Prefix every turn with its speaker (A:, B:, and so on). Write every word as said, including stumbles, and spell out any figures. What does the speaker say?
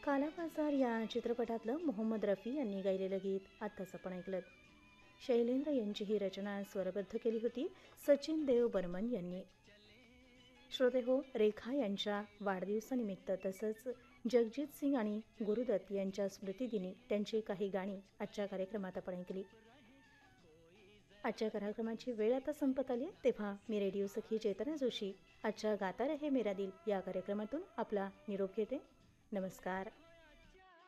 A: काला बाजार या चित्रपटातलं मोहम्मद रफी यांनी गायलेलं गीत आत्ताच आपण ऐकलं. शैलेंद्र यांची ही रचना स्वरबद्ध केली होती सचिन देव बर्मन यांनी. श्रोते हो, रेखा यांच्या वाढदिवसानिमित्त तसंच जगजित सिंग आणि गुरुदत्त यांच्या स्मृतिदिनी त्यांची काही गाणी आजच्या कार्यक्रमात आपण ऐकली. आजच्या कार्यक्रमाची वेळ आता संपत आली, तेव्हा मी रेडिओ सखी चेतना जोशी आजच्या गाता रहे मेरा दिल या कार्यक्रमातून आपला निरोप घेते. नमस्कार.